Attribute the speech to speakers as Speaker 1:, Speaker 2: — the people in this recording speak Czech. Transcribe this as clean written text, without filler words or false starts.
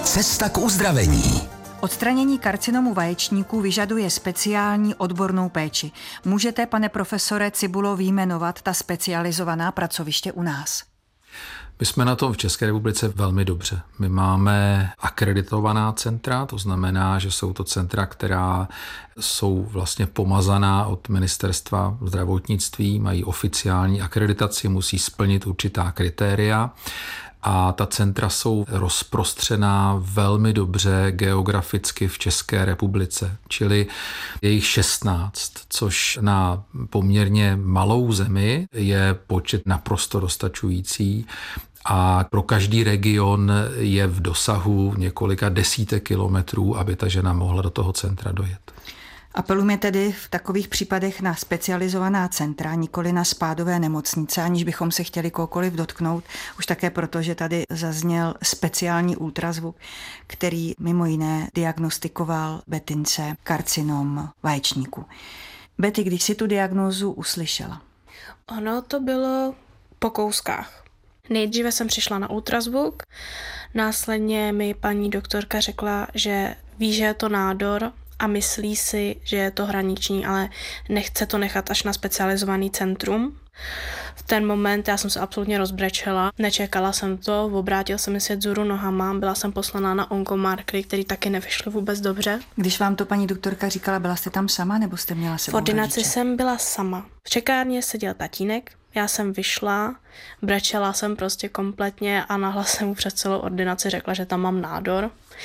Speaker 1: Cesta k uzdravení.
Speaker 2: Odstranění karcinomu vaječníků vyžaduje speciální odbornou péči. Můžete, pane profesore Cibulo, vyjmenovat ta specializovaná pracoviště u nás?
Speaker 3: My jsme na tom v České republice velmi dobře. My máme akreditovaná centra, to znamená, že jsou to centra, která jsou vlastně pomazaná od ministerstva zdravotnictví, mají oficiální akreditaci, musí splnit určitá kritéria. A ta centra jsou rozprostřená velmi dobře geograficky v České republice, čili je jich 16, což na poměrně malou zemi je počet naprosto dostačující a pro každý region je v dosahu několika desítek kilometrů, aby ta žena mohla do toho centra dojet.
Speaker 2: Apelujeme tedy v takových případech na specializovaná centra, nikoli na spádové nemocnice, aniž bychom se chtěli kohokoliv dotknout, už také proto, že tady zazněl speciální ultrazvuk, který mimo jiné diagnostikoval Betince karcinom vaječníku. Betty, když si tu diagnózu uslyšela?
Speaker 4: Ono to bylo po kouskách. Nejdříve jsem přišla na ultrazvuk, následně mi paní doktorka řekla, že ví, že je to nádor, a myslí si, že je to hraniční, ale nechce to nechat až na specializovaný centrum. V ten moment já jsem se absolutně rozbrečela, nečekala jsem to, obrátil jsem mi svět vzhůru nohama, byla jsem poslaná na onkomarkery, který taky nevyšly vůbec dobře.
Speaker 2: Když vám to paní doktorka říkala, byla jste tam sama nebo jste měla sebou
Speaker 4: V ordinaci
Speaker 2: rodiče?
Speaker 4: jsem byla sama. V čekárně seděl tatínek, já jsem vyšla, brečela jsem prostě kompletně a nahlas jsem mu před celou ordinaci řekla, že tam mám nádor.